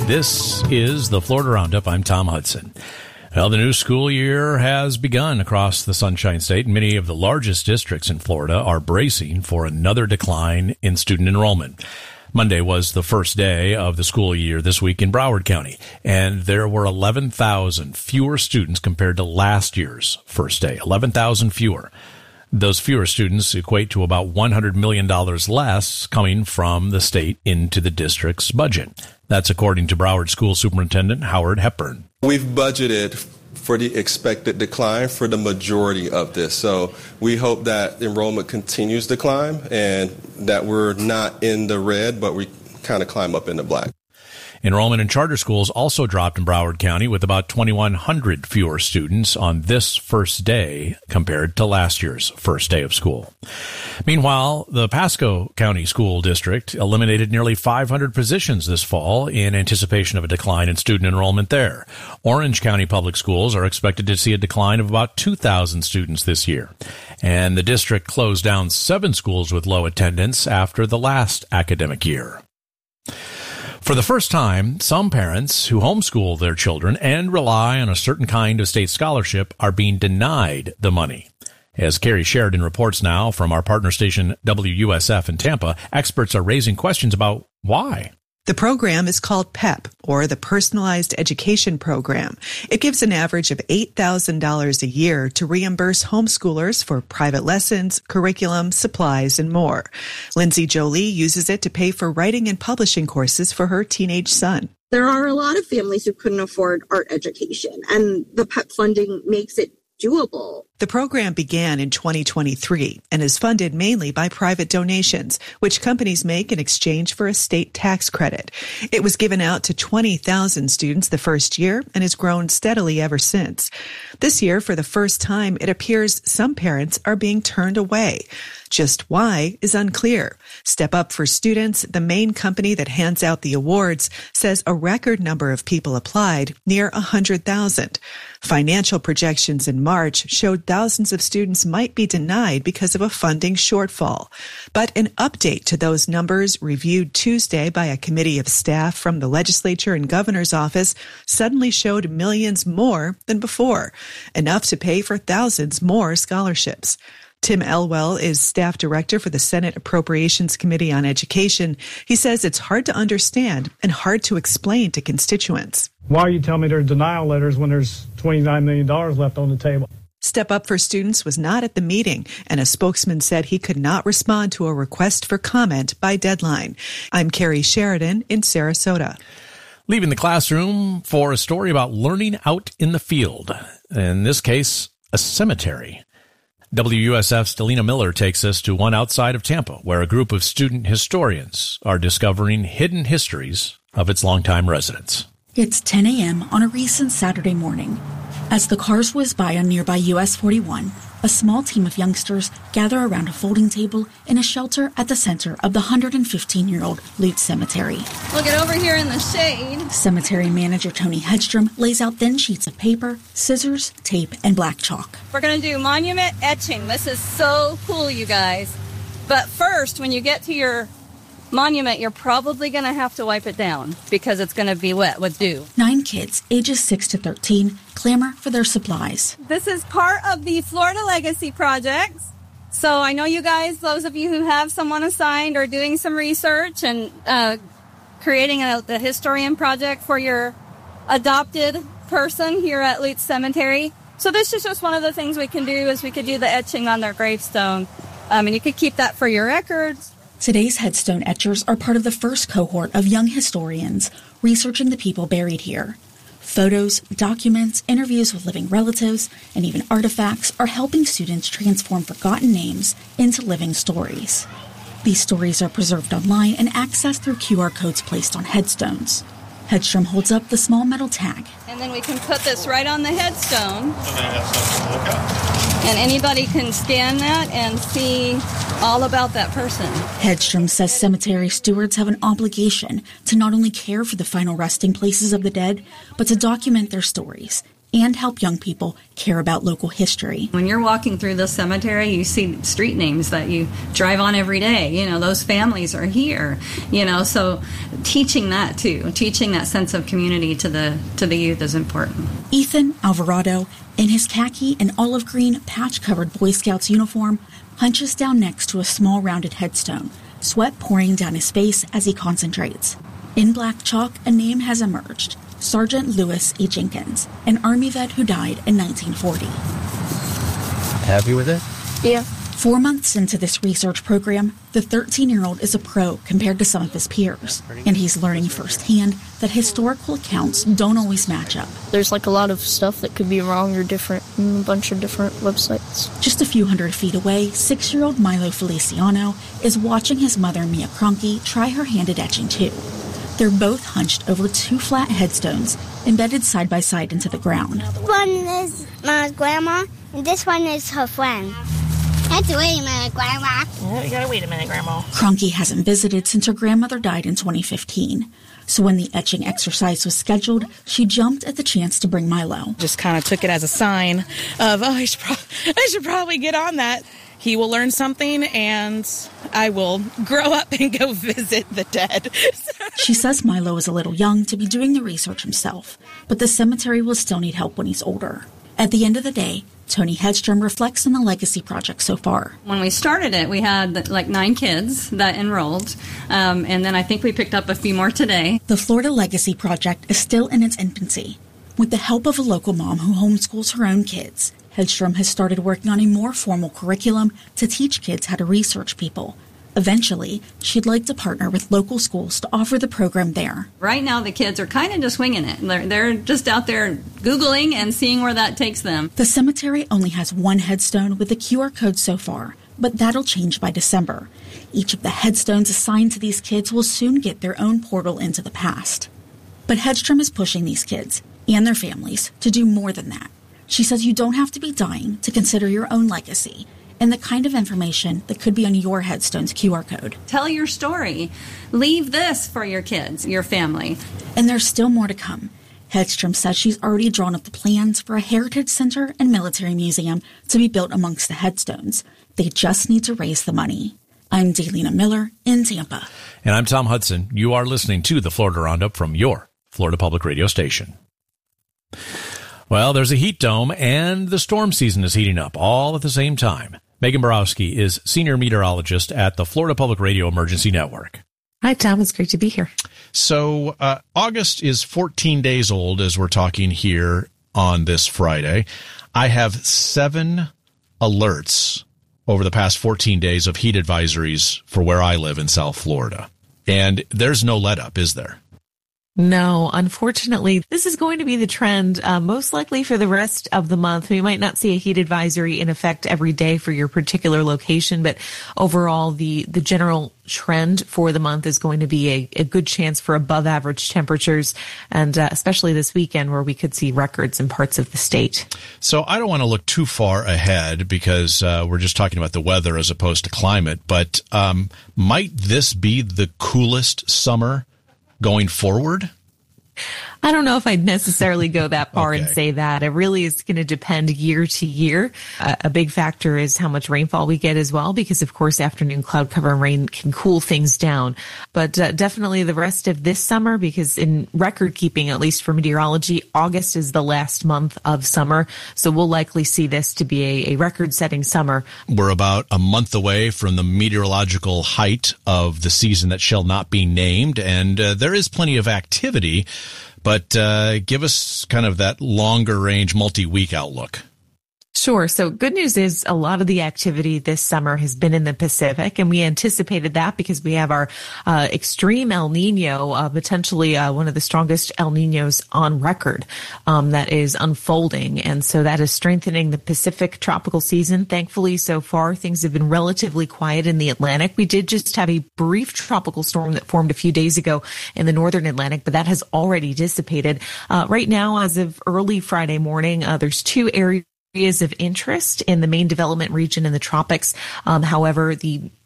This is the Florida Roundup. I'm Tom Hudson. Well, the new school year has begun across the Sunshine State, and many of the largest districts in Florida are bracing for another decline in student enrollment. Monday was the first day of the school year this week in Broward County, and there were 11,000 fewer students compared to last year's first day. 11,000 fewer. Those fewer students equate to about $100 million less coming from the state into the district's budget. That's according to Broward School Superintendent Howard Hepburn. We've budgeted for the expected decline for the majority of this. So we hope that enrollment continues to climb and that we're not in the red, but we kind of climb up in the black. Enrollment in charter schools also dropped in Broward County with about 2,100 fewer students on this first day compared to last year's first day of school. Meanwhile, the Pasco County School District eliminated nearly 500 positions this fall in anticipation of a decline in student enrollment there. Orange County Public Schools are expected to see a decline of about 2,000 students this year. And the district closed down 7 schools with low attendance after the last academic year. For the first time, some parents who homeschool their children and rely on a certain kind of state scholarship are being denied the money. As Carrie Sheridan reports now from our partner station WUSF in Tampa, experts are raising questions about why. The program is called PEP, or the Personalized Education Program. It gives an average of $8,000 a year to reimburse homeschoolers for private lessons, curriculum, supplies, and more. Lindsay Jolie uses it to pay for writing and publishing courses for her teenage son. There are a lot of families who couldn't afford art education, and the PEP funding makes it doable. The program began in 2023 and is funded mainly by private donations, which companies make in exchange for a state tax credit. It was given out to 20,000 students the first year and has grown steadily ever since. This year, for the first time, it appears some parents are being turned away. Just why is unclear. Step Up for Students, the main company that hands out the awards, says a record number of people applied, near 100,000. Financial projections in March showed thousands of students might be denied because of a funding shortfall. But an update to those numbers reviewed Tuesday by a committee of staff from the legislature and governor's office suddenly showed millions more than before, enough to pay for thousands more scholarships. Tim Elwell is staff director for the Senate Appropriations Committee on Education. He says it's hard to understand and hard to explain to constituents. Why are you telling me there's denial letters when there's $29 million left on the table? Step Up for Students was not at the meeting, and a spokesman said he could not respond to a request for comment by deadline. I'm Carrie Sheridan in Sarasota. Leaving the classroom for a story about learning out in the field. In this case, a cemetery. WUSF's Delina Miller takes us to one outside of Tampa, where a group of student historians are discovering hidden histories of its longtime residents. It's 10 a.m. on a recent Saturday morning. As the cars whiz by on nearby US 41, a small team of youngsters gather around a folding table in a shelter at the center of the 115-year-old Lutz Cemetery. We'll get over here in the shade. Cemetery manager Tony Hedstrom lays out thin sheets of paper, scissors, tape, and black chalk. We're going to do monument etching. This is so cool, you guys. But first, when you get to your monument, you're probably going to have to wipe it down because it's going to be wet with dew. 9 kids, ages 6 to 13, clamor for their supplies. This is part of the Florida Legacy Project. So I know you guys, those of you who have someone assigned, are doing some research and creating the historian project for your adopted person here at Lutz Cemetery. So this is just one of the things we can do, is we could do the etching on their gravestone. And you could keep that for your records. Today's headstone etchers are part of the first cohort of young historians researching the people buried here. Photos, documents, interviews with living relatives, and even artifacts are helping students transform forgotten names into living stories. These stories are preserved online and accessed through QR codes placed on headstones. Hedstrom holds up the small metal tag. And then we can put this right on the headstone. And anybody can scan that and see all about that person. Hedstrom says cemetery stewards have an obligation to not only care for the final resting places of the dead, but to document their stories and help young people care about local history. When you're walking through the cemetery, you see street names that you drive on every day. You know, those families are here. You know, so teaching that too, teaching that sense of community to the youth is important. Ethan Alvarado, in his khaki and olive green patch-covered Boy Scouts uniform, hunches down next to a small rounded headstone, sweat pouring down his face as he concentrates. In black chalk, a name has emerged: Sergeant Lewis E. Jenkins, an Army vet who died in 1940. Happy with it? Yeah. 4 months into this research program, the 13-year-old is a pro compared to some of his peers, and he's learning firsthand that historical accounts don't always match up. There's like a lot of stuff that could be wrong or different in a bunch of different websites. Just a few hundred feet away, 6-year-old Milo Feliciano is watching his mother, Mia Cronky, try her hand at etching too. They're both hunched over 2 flat headstones, embedded side by side into the ground. One is my grandma, and this one is her friend. I have to wait a minute, Grandma. Yeah, you gotta wait a minute, Grandma. Cronky hasn't visited since her grandmother died in 2015. So when the etching exercise was scheduled, she jumped at the chance to bring Milo. Just kind of took it as a sign of, I should probably get on that. He will learn something, and I will grow up and go visit the dead. She says Milo is a little young to be doing the research himself, but the cemetery will still need help when he's older. At the end of the day, Tony Hedstrom reflects on the legacy project so far. When we started it, we had like 9 kids that enrolled, and then I think we picked up a few more today. The Florida Legacy Project is still in its infancy. With the help of a local mom who homeschools her own kids, Hedstrom has started working on a more formal curriculum to teach kids how to research people. Eventually, she'd like to partner with local schools to offer the program there. Right now, the kids are kind of just winging it. They're just out there Googling and seeing where that takes them. The cemetery only has 1 headstone with a QR code so far, but that'll change by December. Each of the headstones assigned to these kids will soon get their own portal into the past. But Hedstrom is pushing these kids and their families to do more than that. She says you don't have to be dying to consider your own legacy and the kind of information that could be on your headstone's QR code. Tell your story. Leave this for your kids, your family. And there's still more to come. Hedstrom says she's already drawn up the plans for a heritage center and military museum to be built amongst the headstones. They just need to raise the money. I'm Delina Miller in Tampa. And I'm Tom Hudson. You are listening to the Florida Roundup from your Florida Public Radio station. Well, there's a heat dome and the storm season is heating up all at the same time. Megan Borowski is senior meteorologist at the Florida Public Radio Emergency Network. Hi, Tom. It's great to be here. So August is 14 days old as we're talking here on this Friday. I have 7 alerts over the past 14 days of heat advisories for where I live in South Florida. And there's no let up, is there? No, unfortunately, this is going to be the trend, most likely for the rest of the month. We might not see a heat advisory in effect every day for your particular location, but overall, the general trend for the month is going to be a good chance for above average temperatures, and especially this weekend where we could see records in parts of the state. So I don't want to look too far ahead because we're just talking about the weather as opposed to climate, but might this be the coolest summer going forward? I don't know if I'd necessarily go that far and say that. It really is going to depend year to year. A big factor is how much rainfall we get as well, because of course afternoon cloud cover and rain can cool things down. But definitely the rest of this summer, because in record keeping, at least for meteorology, August is the last month of summer. So we'll likely see this to be a record-setting summer. We're about a month away from the meteorological height of the season that shall not be named, and there is plenty of activity. But give us kind of that longer range multi-week outlook. Sure. So good news is a lot of the activity this summer has been in the Pacific, and we anticipated that because we have our extreme El Nino, potentially one of the strongest El Ninos on record that is unfolding. And so that is strengthening the Pacific tropical season. Thankfully, so far, things have been relatively quiet in the Atlantic. We did just have a brief tropical storm that formed a few days ago in the northern Atlantic, but that has already dissipated. Right now, as of early Friday morning, there's 2 areas of interest in the main development region in the tropics. However, the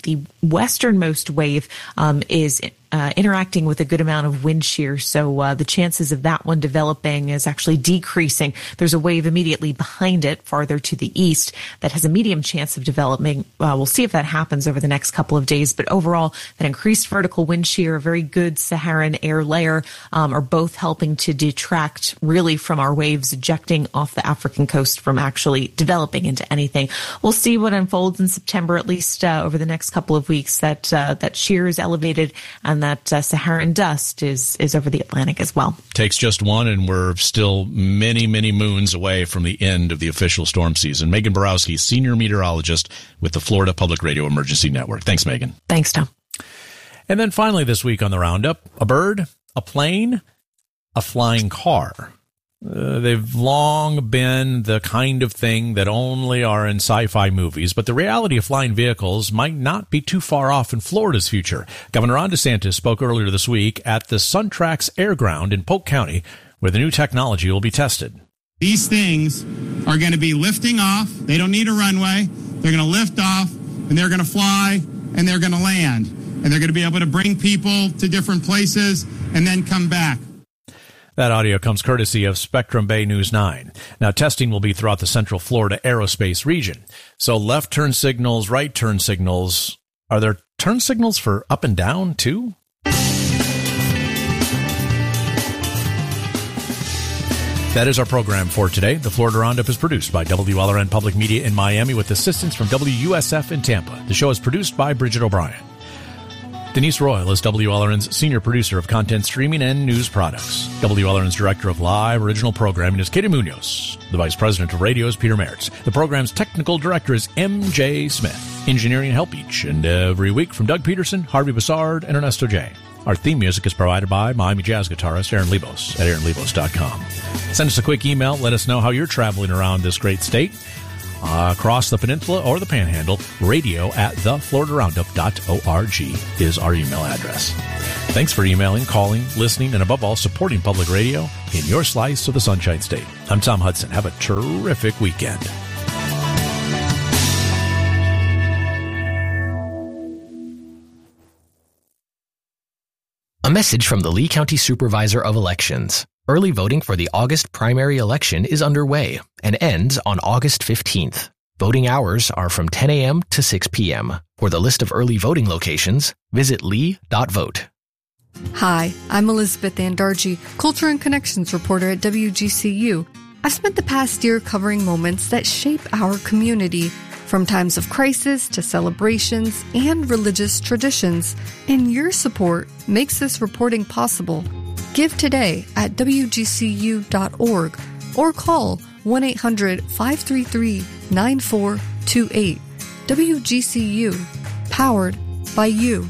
the westernmost wave is interacting with a good amount of wind shear. So the chances of that one developing is actually decreasing. There's a wave immediately behind it, farther to the east, that has a medium chance of developing. We'll see if that happens over the next couple of days. But overall, that increased vertical wind shear, a very good Saharan air layer, are both helping to detract really from our waves ejecting off the African coast from actually developing into anything. We'll see what unfolds in September, at least over the next couple of weeks. That shear is elevated, and that Saharan dust is over the Atlantic as well. Takes just one, and we're still many, many moons away from the end of the official storm season. Megan Borowski, senior meteorologist with the Florida Public Radio Emergency Network. Thanks, Megan. Thanks, Tom. And then finally this week on the Roundup, a bird, a plane, a flying car. They've long been the kind of thing that only are in sci-fi movies, but the reality of flying vehicles might not be too far off in Florida's future. Governor Ron DeSantis spoke earlier this week at the SunTrax Airground in Polk County, where the new technology will be tested. These things are going to be lifting off. They don't need a runway. They're going to lift off, and they're going to fly, and they're going to land. And they're going to be able to bring people to different places and then come back. That audio comes courtesy of Spectrum Bay News 9. Now, testing will be throughout the Central Florida aerospace region. So left turn signals, right turn signals. Are there turn signals for up and down, too? That is our program for today. The Florida Roundup is produced by WLRN Public Media in Miami with assistance from WUSF in Tampa. The show is produced by Bridget O'Brien. Denise Royal is WLRN's senior producer of content streaming and news products. WLRN's director of live original programming is Katie Munoz. The vice president of radio is Peter Mertz. The program's technical director is M.J. Smith. Engineering help each and every week from Doug Peterson, Harvey Bassard, and Ernesto J. Our theme music is provided by Miami Jazz guitarist Aaron Lebos at aaronlebos.com. Send us a quick email. Let us know how you're traveling around this great state. Across the peninsula or the panhandle, radio@thefloridaroundup.org is our email address. Thanks for emailing, calling, listening, and above all, supporting public radio in your slice of the Sunshine State. I'm Tom Hudson. Have a terrific weekend. A message from the Lee County Supervisor of Elections. Early voting for the August primary election is underway and ends on August 15th. Voting hours are from 10 a.m. to 6 p.m. For the list of early voting locations, visit lee.vote. Hi, I'm Elizabeth Andarji, Culture and Connections reporter at WGCU. I've spent the past year covering moments that shape our community, from times of crisis to celebrations and religious traditions. And your support makes this reporting possible. Give today at WGCU.org or call 1-800-533-9428. WGCU, powered by you.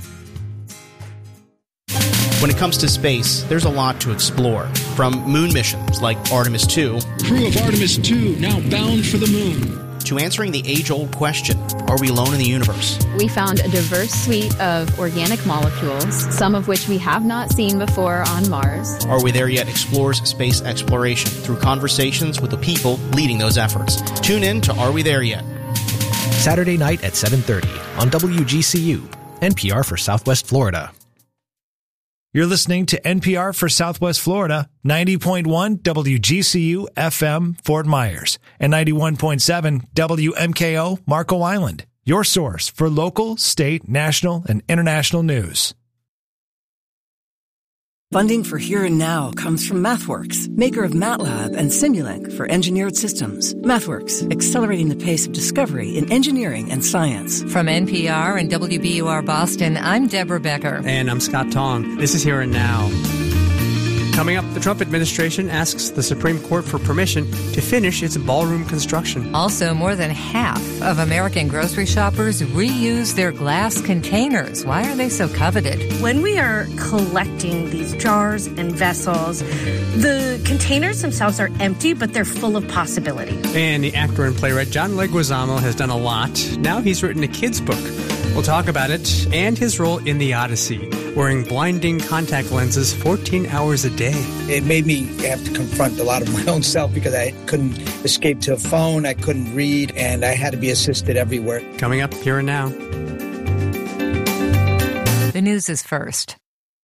When it comes to space, there's a lot to explore. From moon missions like Artemis II. Crew of Artemis II now bound for the moon. To answering the age-old question, are we alone in the universe? We found a diverse suite of organic molecules, some of which we have not seen before on Mars. Are We There Yet explores space exploration through conversations with the people leading those efforts. Tune in to Are We There Yet? Saturday night at 7:30 on WGCU, NPR for Southwest Florida. You're listening to NPR for Southwest Florida, 90.1 WGCU FM Fort Myers, and 91.7 WMKO Marco Island, your source for local, state, national, and international news. Funding for Here and Now comes from MathWorks, maker of MATLAB and Simulink for engineered systems. MathWorks, accelerating the pace of discovery in engineering and science. From NPR and WBUR Boston, I'm Deborah Becker. And I'm Scott Tong. This is Here and Now. Coming up, the Trump administration asks the Supreme Court for permission to finish its ballroom construction. Also, more than half of American grocery shoppers reuse their glass containers. Why are they so coveted? When we are collecting these jars and vessels, the containers themselves are empty, but they're full of possibility. And the actor and playwright John Leguizamo has done a lot. Now he's written a kid's book. We'll talk about it and his role in The Odyssey, wearing blinding contact lenses 14 hours a day. It made me have to confront a lot of my own self because I couldn't escape to a phone, I couldn't read, and I had to be assisted everywhere. Coming up Here and Now. News is first.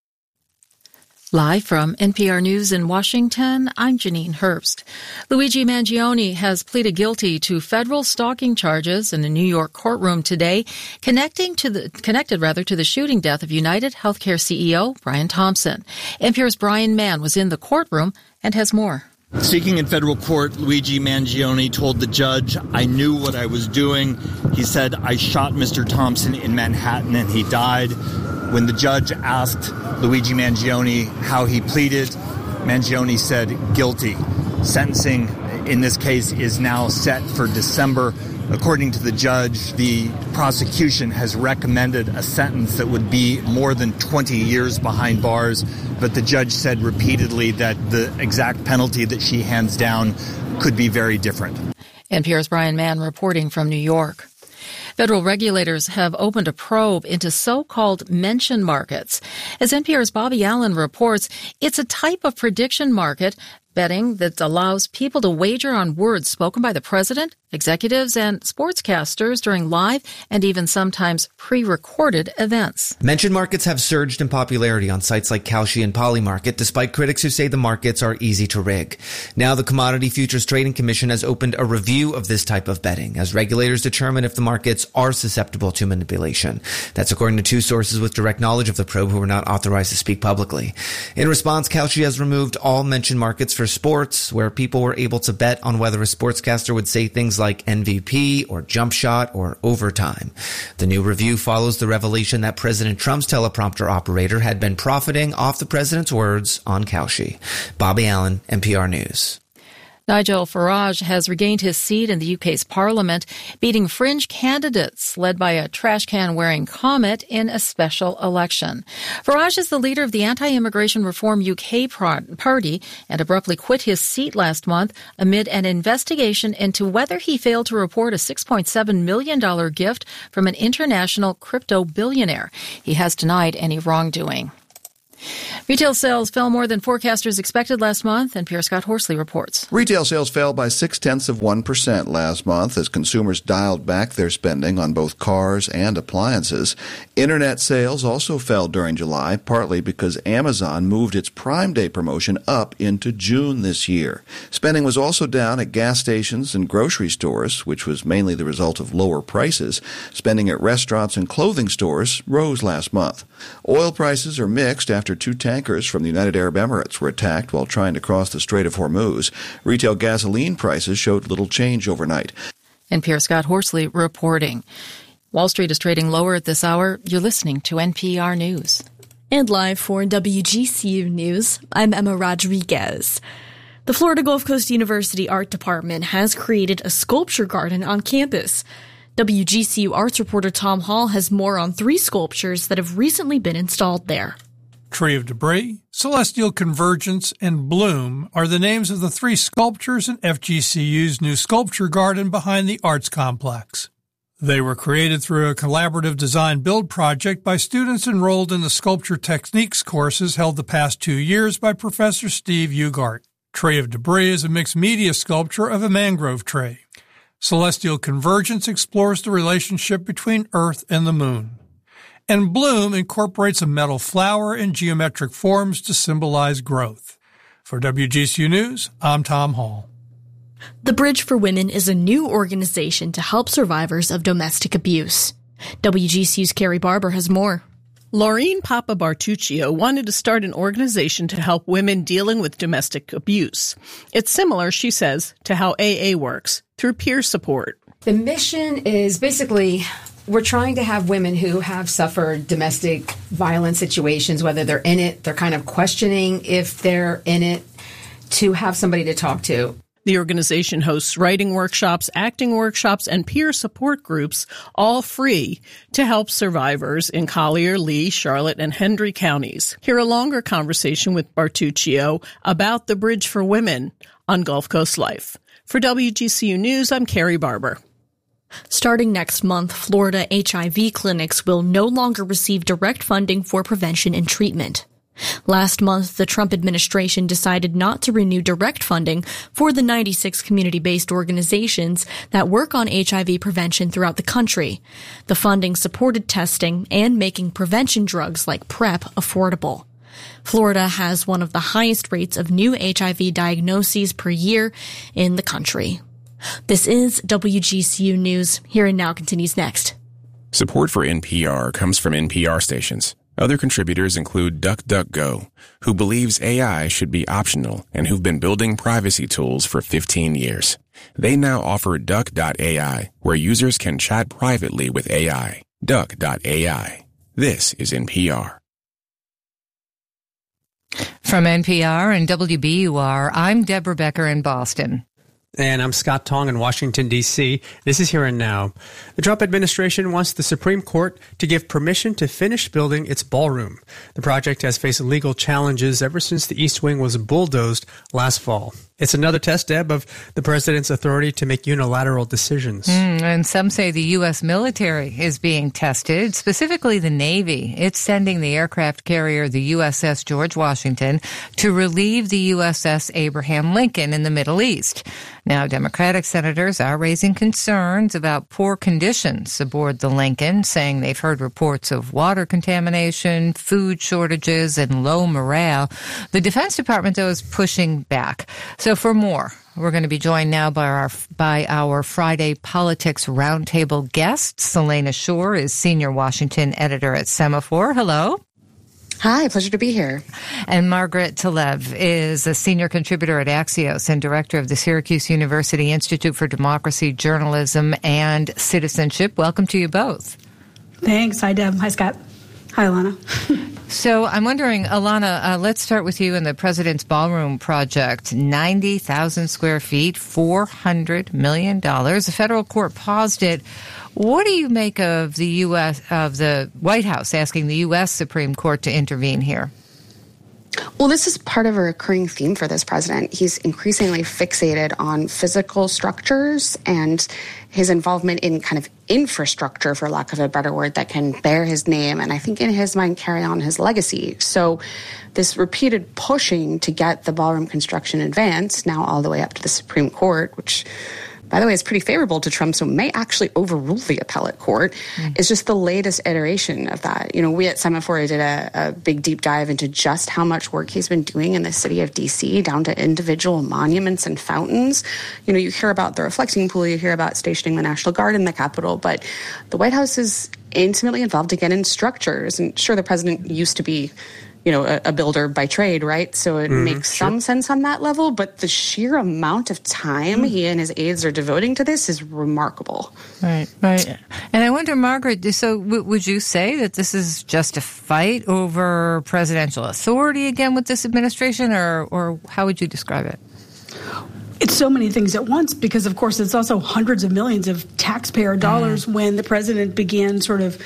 Live from NPR News in Washington, I'm Janine Herbst. Luigi Mangione has pleaded guilty to federal stalking charges in a New York courtroom today, connected to the shooting death of United Healthcare CEO Brian Thompson. NPR's Brian Mann was in the courtroom and has more. Speaking in federal court, Luigi Mangione told the judge, "I knew what I was doing." He said, "I shot Mr. Thompson in Manhattan and he died." When the judge asked Luigi Mangione how he pleaded, Mangione said guilty. Sentencing in this case is now set for December. According to the judge, the prosecution has recommended a sentence that would be more than 20 years behind bars, but the judge said repeatedly that the exact penalty that she hands down could be very different. NPR's Brian Mann reporting from New York. Federal regulators have opened a probe into so-called mention markets. As NPR's Bobby Allen reports, it's a type of prediction market betting that allows people to wager on words spoken by the president, executives, and sportscasters during live and even sometimes pre-recorded events. Mention markets have surged in popularity on sites like Kalshi and Polymarket, despite critics who say the markets are easy to rig. Now the Commodity Futures Trading Commission has opened a review of this type of betting as regulators determine if the markets are susceptible to manipulation. That's according to two sources with direct knowledge of the probe who are not authorized to speak publicly. In response, Kalshi has removed all mention markets for sports, where people were able to bet on whether a sportscaster would say things like MVP or jump shot or overtime. The new review follows the revelation that President Trump's teleprompter operator had been profiting off the president's words on Kalshi. Bobby Allen, NPR News. Nigel Farage has regained his seat in the UK's parliament, beating fringe candidates led by a trash can-wearing Comet in a special election. Farage is the leader of the Anti-Immigration Reform UK party and abruptly quit his seat last month amid an investigation into whether he failed to report a $6.7 million gift from an international crypto billionaire. He has denied any wrongdoing. Retail sales fell more than forecasters expected last month, and Pierre Scott Horsley reports. Retail sales fell by 0.6% last month as consumers dialed back their spending on both cars and appliances. Internet sales also fell during July, partly because Amazon moved its Prime Day promotion up into June this year. Spending was also down at gas stations and grocery stores, which was mainly the result of lower prices. Spending at restaurants and clothing stores rose last month. Oil prices are mixed after two tankers from the United Arab Emirates were attacked while trying to cross the Strait of Hormuz. Retail gasoline prices showed little change overnight. And Pierre Scott Horsley reporting. Wall Street is trading lower at this hour. You're listening to NPR News. And live for WGCU News, I'm Emma Rodriguez. The Florida Gulf Coast University Art Department has created a sculpture garden on campus. WGCU Arts reporter Tom Hall has more on 3 sculptures that have recently been installed there. Tree of Debris, Celestial Convergence, and Bloom are the names of the 3 sculptures in FGCU's new sculpture garden behind the Arts Complex. They were created through a collaborative design-build project by students enrolled in the Sculpture Techniques courses held the past 2 years by Professor Steve Ugart. Tree of Debris is a mixed-media sculpture of a mangrove tree. Celestial Convergence explores the relationship between Earth and the Moon. And Bloom incorporates a metal flower in geometric forms to symbolize growth. For WGCU News, I'm Tom Hall. The Bridge for Women is a new organization to help survivors of domestic abuse. WGCU's Carrie Barber has more. Laureen Papa Bartuccio wanted to start an organization to help women dealing with domestic abuse. It's similar, she says, to how AA works, through peer support. The mission is basically we're trying to have women who have suffered domestic violence situations, whether they're in it, they're kind of questioning if they're in it, to have somebody to talk to. The organization hosts writing workshops, acting workshops, and peer support groups, all free, to help survivors in Collier, Lee, Charlotte, and Hendry counties. Hear a longer conversation with Bartuccio about the Bridge for Women on Gulf Coast Life. For WGCU News, I'm Carrie Barber. Starting next month, Florida HIV clinics will no longer receive direct funding for prevention and treatment. Last month, the Trump administration decided not to renew direct funding for the 96 community-based organizations that work on HIV prevention throughout the country. The funding supported testing and making prevention drugs like PrEP affordable. Florida has one of the highest rates of new HIV diagnoses per year in the country. This is WGCU News. Here and Now continues next. Support for NPR comes from NPR stations. Other contributors include DuckDuckGo, who believes AI should be optional and who've been building privacy tools for 15 years. They now offer Duck.ai, where users can chat privately with AI. Duck.ai. This is NPR. From NPR and WBUR, I'm Deborah Becker in Boston. And I'm Scott Tong in Washington, D.C. This is Here and Now. The Trump administration wants the Supreme Court to give permission to finish building its ballroom. The project has faced legal challenges ever since the East Wing was bulldozed last fall. It's another test, Deb, of the president's authority to make unilateral decisions. And some say the U.S. military is being tested, specifically the Navy. It's sending the aircraft carrier, the USS George Washington, to relieve the USS Abraham Lincoln in the Middle East. Now, Democratic senators are raising concerns about poor conditions aboard the Lincoln, saying they've heard reports of water contamination, food shortages, and low morale. The Defense Department, though, is pushing back. So for more, we're going to be joined now by our Friday Politics Roundtable guest. Selena Shore is Senior Washington Editor at Semaphore. Hello. Hi, pleasure to be here. And Margaret Tlaib is a senior contributor at Axios and director of the Syracuse University Institute for Democracy, Journalism, and Citizenship. Welcome to you both. Thanks. Hi, Deb. Hi, Scott. Hi, Alana. So I'm wondering, Alana, let's start with you in the President's Ballroom Project. 90,000 square feet, $400 million. The federal court paused it. What do you make of the White House asking the U.S. Supreme Court to intervene here? Well, this is part of a recurring theme for this president. He's increasingly fixated on physical structures and his involvement in kind of infrastructure, for lack of a better word, that can bear his name and I think in his mind carry on his legacy. So this repeated pushing to get the ballroom construction advanced, now all the way up to the Supreme Court, which, by the way, is pretty favorable to Trump, so may actually overrule the appellate court, is just the latest iteration of that. You know, we at Semaphore did a big deep dive into just how much work he's been doing in the city of D.C., down to individual monuments and fountains. You know, you hear about the reflecting pool, you hear about stationing the National Guard in the Capitol, but the White House is intimately involved again in structures. And sure, the president used to be, you know, a builder by trade, right? So it makes some sense on that level, but the sheer amount of time he and his aides are devoting to this is remarkable. Right. And I wonder, Margaret, so would you say that this is just a fight over presidential authority again with this administration, or how would you describe it? It's so many things at once because, of course, it's also hundreds of millions of taxpayer dollars when the president began sort of,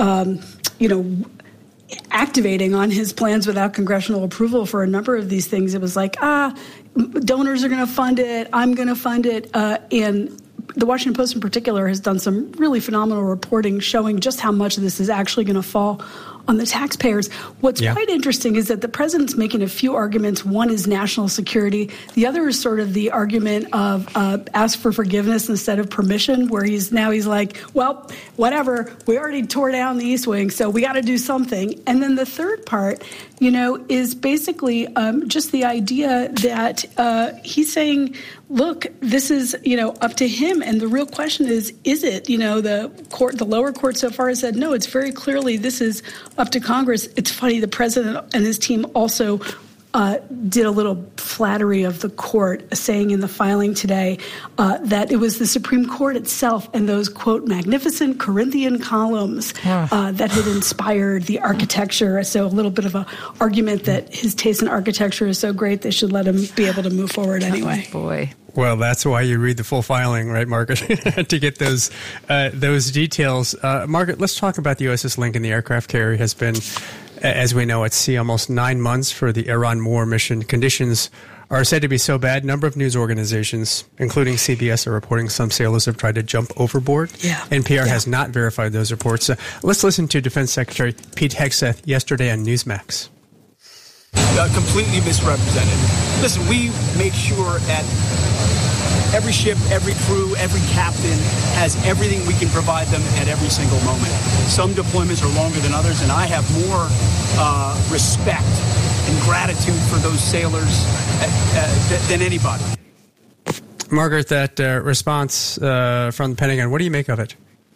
activating on his plans without congressional approval for a number of these things. It was like, donors are going to fund it, I'm going to fund it. And the Washington Post in particular has done some really phenomenal reporting showing just how much of this is actually going to fall on the taxpayers. What's quite interesting is that the president's making a few arguments. One is national security. The other is sort of the argument of ask for forgiveness instead of permission, where he's like, well, whatever, we already tore down the East Wing, so we got to do something. And then the third part, is basically just the idea that he's saying, look, this is, up to him. And the real question is it? The lower court so far has said, no, it's very clearly this is up to Congress. It's funny, the president and his team also did a little flattery of the court, saying in the filing today that it was the Supreme Court itself and those, quote, magnificent Corinthian columns that had inspired the architecture. So a little bit of an argument that his taste in architecture is so great they should let him be able to move forward anyway. Oh, boy. Well, that's why you read the full filing, right, Margaret, to get those details. Margaret, let's talk about the USS Lincoln. The aircraft carrier has been, as we know, at sea almost 9 months for the Iran war mission. Conditions are said to be so bad. A number of news organizations, including CBS, are reporting some sailors have tried to jump overboard. NPR has not verified those reports. Let's listen to Defense Secretary Pete Hegseth yesterday on Newsmax. completely misrepresented. Listen, we make sure that every ship, every crew, every captain has everything we can provide them at every single moment. Some deployments are longer than others, and I have more respect and gratitude for those sailors than anybody. Margaret, that response from the Pentagon, what do you make of it?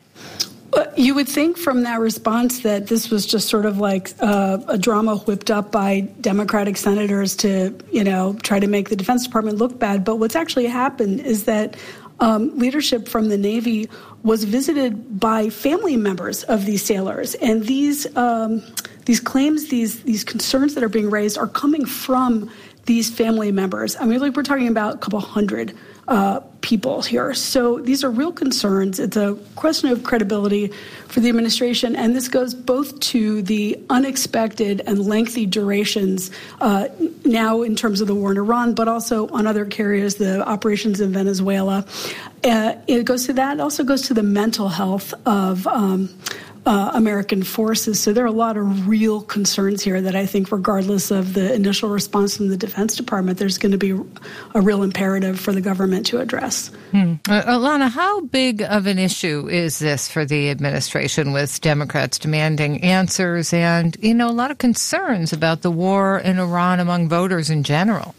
You would think from that response that this was just sort of like a drama whipped up by Democratic senators to, try to make the Defense Department look bad. But what's actually happened is that leadership from the Navy was visited by family members of these sailors, and these claims, these concerns that are being raised are coming from these family members. I mean, we're talking about a couple hundred people here. So these are real concerns. It's a question of credibility for the administration, and this goes both to the unexpected and lengthy durations now in terms of the war in Iran, but also on other carriers, the operations in Venezuela. It goes to that. It also goes to the mental health of American forces. So there are a lot of real concerns here that I think, regardless of the initial response from the Defense Department, there's going to be a real imperative for the government to address. Alana, how big of an issue is this for the administration, with Democrats demanding answers and, a lot of concerns about the war in Iran among voters in general?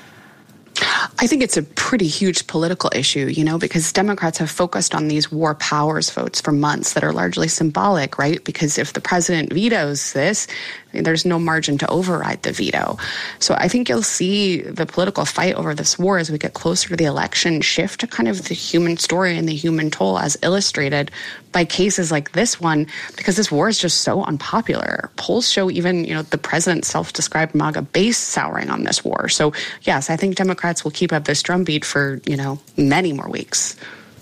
I think it's a pretty huge political issue, because Democrats have focused on these war powers votes for months that are largely symbolic, right? Because if the president vetoes this, there's no margin to override the veto. So I think you'll see the political fight over this war as we get closer to the election shift to kind of the human story and the human toll as illustrated by cases like this one, because this war is just so unpopular. Polls show even, the president's self-described MAGA base souring on this war. So yes, I think Democrats will keep up this drumbeat for, many more weeks.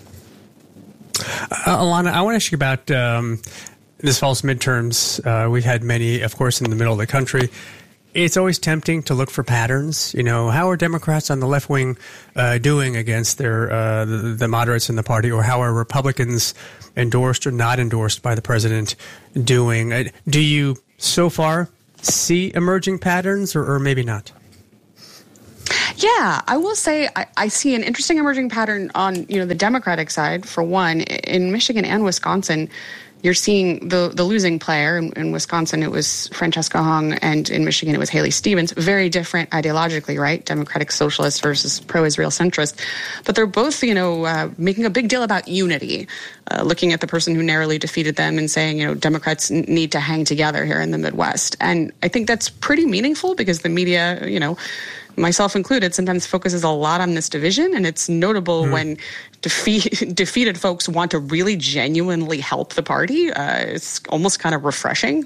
Alana, I want to ask you about this fall's midterms. We've had many, of course, in the middle of the country. It's always tempting to look for patterns. How are Democrats on the left wing doing against their the moderates in the party, or how are Republicans endorsed or not endorsed by the president doing? Do you so far see emerging patterns, or maybe not? Yeah, I will say I see an interesting emerging pattern on the Democratic side. For one, in Michigan and Wisconsin, you're seeing the losing player. In Wisconsin, it was Francesca Hong, and in Michigan, it was Haley Stevens. Very different ideologically, right? Democratic socialist versus pro-Israel centrist. But they're both, making a big deal about unity, looking at the person who narrowly defeated them and saying, Democrats need to hang together here in the Midwest. And I think that's pretty meaningful because the media, myself included, sometimes focuses a lot on this division, and it's notable when defeated folks want to really genuinely help the party. It's almost kind of refreshing